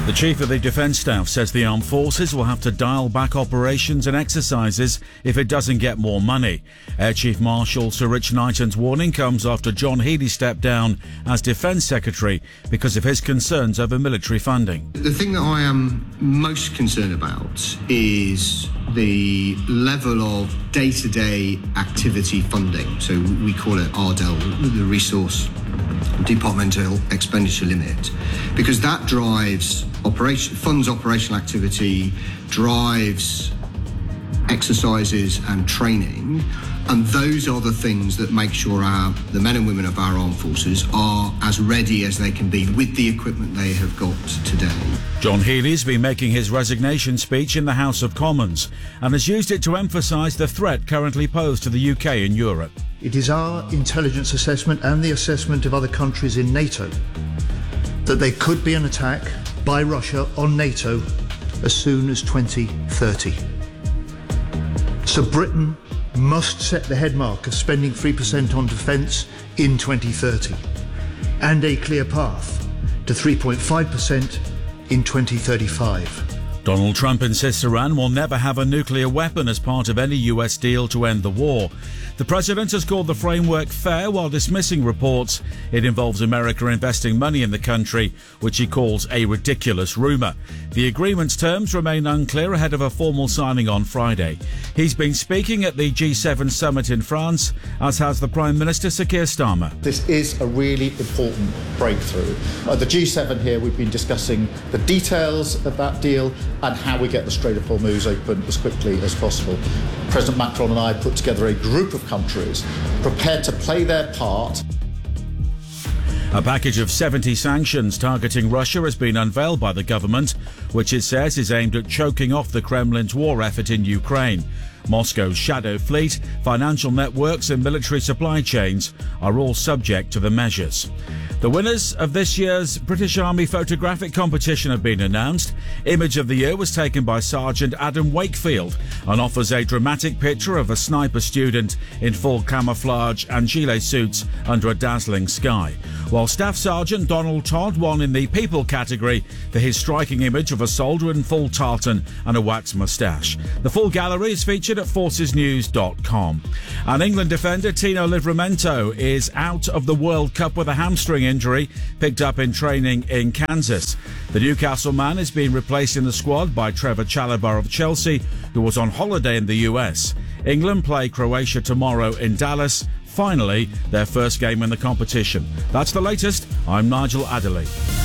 The Chief of the Defence Staff says the Armed Forces will have to dial back operations and exercises if it doesn't get more money. Air Chief Marshal Sir Rich Knighton's warning comes after John Healey stepped down as Defence Secretary because of his concerns over military funding. The thing that I am most concerned about is the level of day-to-day activity funding. So we call it RDEL, the Resource Departmental Expenditure Limit, because that drives funds operational activity, drives exercises and training, and those are the things that make sure the men and women of our armed forces are as ready as they can be with the equipment they have got today. John Healey's been making his resignation speech in the House of Commons and has used it to emphasise the threat currently posed to the UK and Europe. It is our intelligence assessment and the assessment of other countries in NATO that there could be an attack by Russia on NATO as soon as 2030. So Britain must set the headmark of spending 3% on defence in 2030 and a clear path to 3.5% in 2035. Donald Trump insists Iran will never have a nuclear weapon as part of any US deal to end the war. The president has called the framework fair while dismissing reports it involves America investing money in the country, which he calls a ridiculous rumour. The agreement's terms remain unclear ahead of a formal signing on Friday. He's been speaking at the G7 summit in France, as has the Prime Minister Sir Keir Starmer. This is a really important breakthrough. At the G7 here, we've been discussing the details of that deal and how we get the Strait of Hormuz open as quickly as possible. President Macron and I put together a group of countries prepared to play their part. A package of 70 sanctions targeting Russia has been unveiled by the government, which it says is aimed at choking off the Kremlin's war effort in Ukraine. Moscow's shadow fleet, financial networks and military supply chains are all subject to the measures. The winners of this year's British Army photographic competition have been announced. Image of the Year was taken by Sergeant Adam Wakefield and offers a dramatic picture of a sniper student in full camouflage and gilet suits under a dazzling sky, while Staff Sergeant Donald Todd won in the People category for his striking image of a soldier in full tartan and a wax moustache. The full gallery is featured at forcesnews.com. And England defender Tino Livramento is out of the World Cup with a hamstring injury picked up in training in Kansas. The Newcastle man is being replaced in the squad by Trevor Chalobah of Chelsea, who was on holiday in the US. England play Croatia tomorrow in Dallas. Finally, their first game in the competition. That's the latest. I'm Nigel Adderley.